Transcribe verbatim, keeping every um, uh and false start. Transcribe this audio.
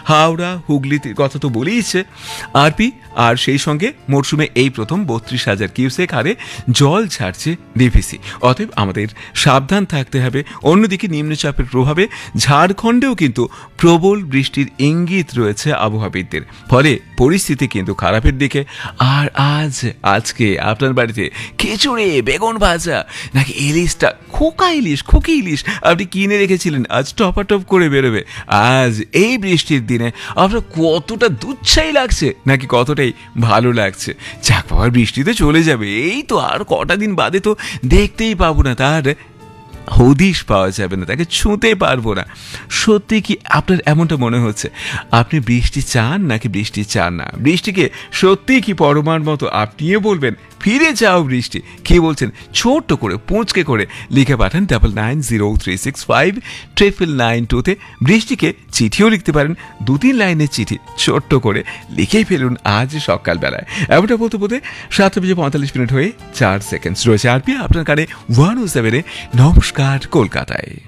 হাওড়া হুগলির কথা তো বলেইছে আরপি, আর সেই সঙ্গে মরশুমে এই প্রথম বত্রিশ হাজার কিউসেক হারে জল ছাড়ছে ডিভিসি। অতএব আমাদের সাবধান থাকতে হবে। অন্যদিকে নিম্নচাপের প্রভাবে ঝাড়খণ্ডেও কিন্তু প্রবল বৃষ্টির ইঙ্গিত রয়েছে আবহাওয়াবিদদের, ফলে পরিস্থিতি কিন্তু খারাপের দিকে। আর আজ আজকে আপনার বাড়িতে খিচুড়ি, বেগুন ভাজা নাকি ইলিশটা, খোকা ইলিশ, খুকি ইলিশ আপনি কিনে রেখেছিলেন, আজ টপাটপ করে বেরোবে। আজ এই বৃষ্টির দিনে আপনার কতটা দুচ্ছাই লাগছে নাকি কতটাই ভালো লাগছে? যাক বাবার, বৃষ্টিতে চলে যাবে, এই তো আর কটা দিন বাদে তো দেখতেই পাবো না, তার হদিশ পাওয়া যাবে না, তাকে ছুঁতে পারবো না। সত্যি কি আপনার এমনটা মনে হচ্ছে? আপনি বৃষ্টি চান নাকি বৃষ্টি চান না? বৃষ্টিকে সত্যি কি পরমার মতো আপনিও বলবেন ফিরে যাও বৃষ্টি? কি বলছেন? ছোট্ট করে পুঁচকে করে লিখে পাঠান double nine zero three six five triple nine টুতে। বৃষ্টিকে চিঠিও লিখতে পারেন, দু তিন লাইনের চিঠি ছোট্ট করে লিখেই ফেলুন আজ সকালবেলায়। এমনটা বলতে বলতে সাতটা বেজে পঁয়তাল্লিশ মিনিট হয়ে চার সেকেন্ড রয়েছে। আরপি আপনার কানে ওয়ান ও সেভেনে নমস্কার কলকাতায়।